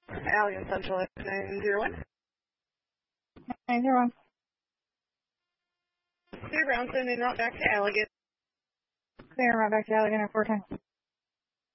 Allegan Central 901. 901. Clear Brownson and route back to Allegan. Clear route back to Allegan at 410.